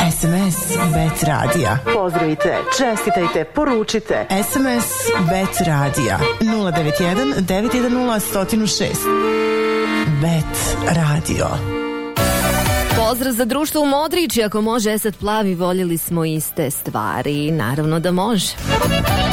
SMS Bet Radija. Pozdravite, čestitajte, poručite. SMS Bet Radija 091 910 106. Bet Radio. Pozdrav za društvo u Modrići, ako može Esad Plavi, voljeli smo iste stvari. Naravno da može.